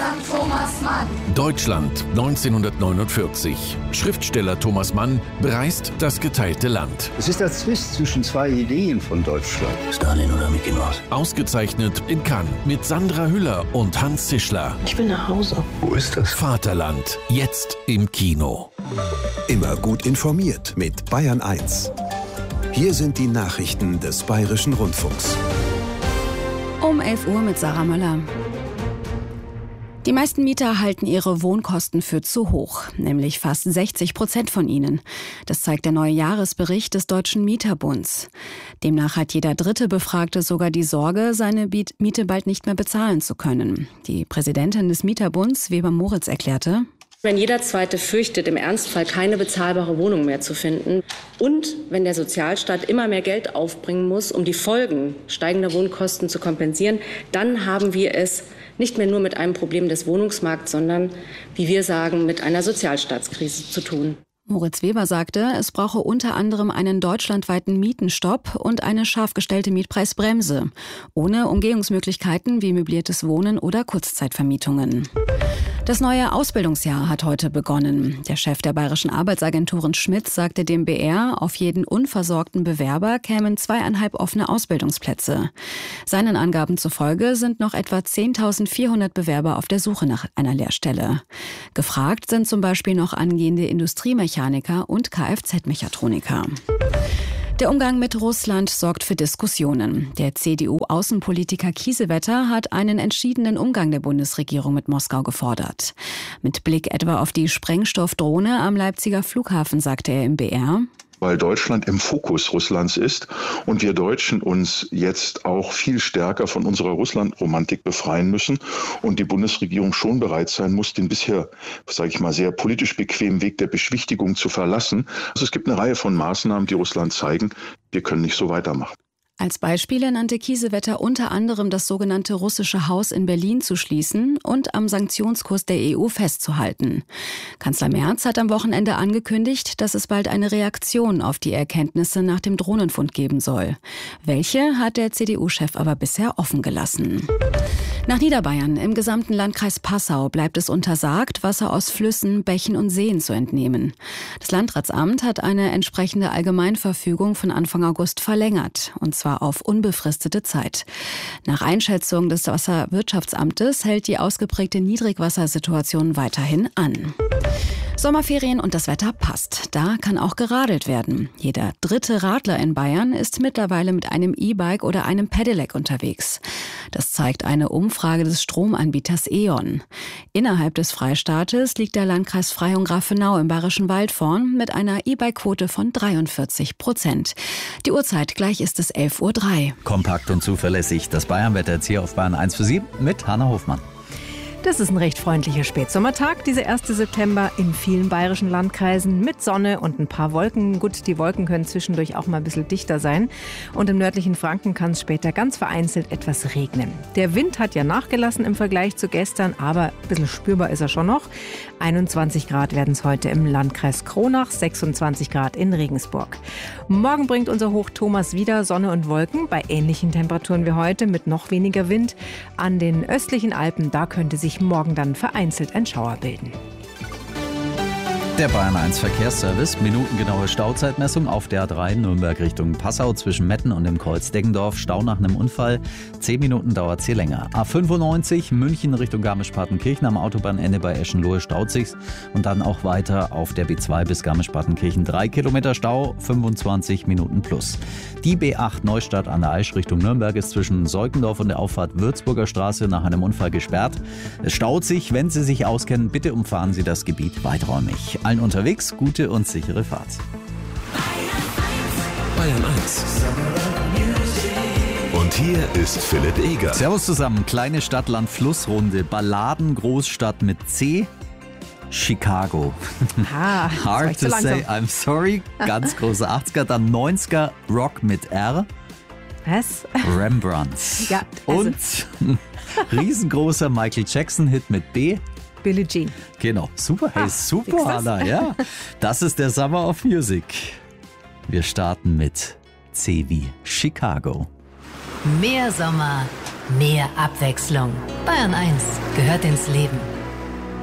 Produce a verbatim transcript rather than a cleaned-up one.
Deutschland Thomas Mann. Deutschland neunzehnhundertneunundvierzig. Schriftsteller Thomas Mann bereist das geteilte Land. Es ist der Zwist zwischen zwei Ideen von Deutschland. Stalin oder Mickey Mouse? Ausgezeichnet in Cannes mit Sandra Hüller und Hans Zischler. Ich will nach Hause. Wo ist das? Vaterland, jetzt im Kino. Immer gut informiert mit Bayern eins. Hier sind die Nachrichten des Bayerischen Rundfunks. Um elf Uhr mit Sarah Möller. Die meisten Mieter halten ihre Wohnkosten für zu hoch, nämlich fast sechzig Prozent von ihnen. Das zeigt der neue Jahresbericht des Deutschen Mieterbunds. Demnach hat jeder dritte Befragte sogar die Sorge, seine Miete bald nicht mehr bezahlen zu können. Die Präsidentin des Mieterbunds, Weber Moritz, erklärte: Wenn jeder Zweite fürchtet, im Ernstfall keine bezahlbare Wohnung mehr zu finden und wenn der Sozialstaat immer mehr Geld aufbringen muss, um die Folgen steigender Wohnkosten zu kompensieren, dann haben wir es nicht mehr nur mit einem Problem des Wohnungsmarkts, sondern, wie wir sagen, mit einer Sozialstaatskrise zu tun. Moritz Weber sagte, es brauche unter anderem einen deutschlandweiten Mietenstopp und eine scharf gestellte Mietpreisbremse, ohne Umgehungsmöglichkeiten wie möbliertes Wohnen oder Kurzzeitvermietungen. Das neue Ausbildungsjahr hat heute begonnen. Der Chef der Bayerischen Arbeitsagenturen Schmidt sagte dem B R, auf jeden unversorgten Bewerber kämen zweieinhalb offene Ausbildungsplätze. Seinen Angaben zufolge sind noch etwa zehntausendvierhundert Bewerber auf der Suche nach einer Lehrstelle. Gefragt sind zum Beispiel noch angehende Industriemechaniker und Kfz-Mechatroniker. Der Umgang mit Russland sorgt für Diskussionen. Der C D U-Außenpolitiker Kiesewetter hat einen entschiedenen Umgang der Bundesregierung mit Moskau gefordert. Mit Blick etwa auf die Sprengstoffdrohne am Leipziger Flughafen sagte er im B R: Weil Deutschland im Fokus Russlands ist und wir Deutschen uns jetzt auch viel stärker von unserer Russland-Romantik befreien müssen und die Bundesregierung schon bereit sein muss, den bisher, sage ich mal, sehr politisch bequemen Weg der Beschwichtigung zu verlassen. Also es gibt eine Reihe von Maßnahmen, die Russland zeigen, wir können nicht so weitermachen. Als Beispiele nannte Kiesewetter unter anderem das sogenannte russische Haus in Berlin zu schließen und am Sanktionskurs der E U festzuhalten. Kanzler Merz hat am Wochenende angekündigt, dass es bald eine Reaktion auf die Erkenntnisse nach dem Drohnenfund geben soll. Welche hat der C D U-Chef aber bisher offen gelassen. Nach Niederbayern, im gesamten Landkreis Passau, bleibt es untersagt, Wasser aus Flüssen, Bächen und Seen zu entnehmen. Das Landratsamt hat eine entsprechende Allgemeinverfügung von Anfang August verlängert, und zwar auf unbefristete Zeit. Nach Einschätzung des Wasserwirtschaftsamtes hält die ausgeprägte Niedrigwassersituation weiterhin an. Sommerferien und das Wetter passt. Da kann auch geradelt werden. Jeder dritte Radler in Bayern ist mittlerweile mit einem E-Bike oder einem Pedelec unterwegs. Das zeigt eine Umfrage des Stromanbieters E.ON. Innerhalb des Freistaates liegt der Landkreis Freyung-Grafenau im Bayerischen Wald vorn mit einer E-Bike-Quote von dreiundvierzig Prozent. Die Uhrzeit gleich ist es elf Uhr drei. Kompakt und zuverlässig. Das Bayernwetter jetzt hier auf Bayern eins für Sie mit Hanna Hofmann. Das ist ein recht freundlicher Spätsommertag, dieser erste September in vielen bayerischen Landkreisen mit Sonne und ein paar Wolken. Gut, die Wolken können zwischendurch auch mal ein bisschen dichter sein. Und im nördlichen Franken kann es später ganz vereinzelt etwas regnen. Der Wind hat ja nachgelassen im Vergleich zu gestern, aber ein bisschen spürbar ist er schon noch. einundzwanzig Grad werden es heute im Landkreis Kronach, sechsundzwanzig Grad in Regensburg. Morgen bringt unser Hoch Thomas wieder Sonne und Wolken bei ähnlichen Temperaturen wie heute mit noch weniger Wind. An den östlichen Alpen, da könnte sich morgen dann vereinzelt ein Schauer bilden. Der Bayern eins Verkehrsservice, minutengenaue Stauzeitmessung auf der A drei Nürnberg Richtung Passau zwischen Metten und dem Kreuz Deggendorf. Stau nach einem Unfall, zehn Minuten dauert es hier länger. A fünfundneunzig München Richtung Garmisch-Partenkirchen am Autobahnende bei Eschenlohe staut sich's und dann auch weiter auf der B zwei bis Garmisch-Partenkirchen. Drei Kilometer Stau, fünfundzwanzig Minuten plus. Die B acht Neustadt an der Aisch Richtung Nürnberg ist zwischen Seukendorf und der Auffahrt Würzburger Straße nach einem Unfall gesperrt. Es staut sich, wenn Sie sich auskennen, bitte umfahren Sie das Gebiet weiträumig. Allen unterwegs gute und sichere Fahrt. Bayern eins. Und hier ist Philipp Eger. Servus zusammen, kleine Stadt-Land-Flussrunde, Balladen-Großstadt mit C. Chicago. Ah, Hard to so say, I'm sorry. Ganz große achtziger, dann neunziger, Rock mit R. Was? Rembrandt. Ja, also. Und riesengroßer Michael Jackson-Hit mit B. Billie Jean. Genau, super, hey, Ah, super, Anna, ja. Das ist der Summer of Music. Wir starten mit C wie Chicago. Mehr Sommer, mehr Abwechslung. Bayern eins gehört ins Leben.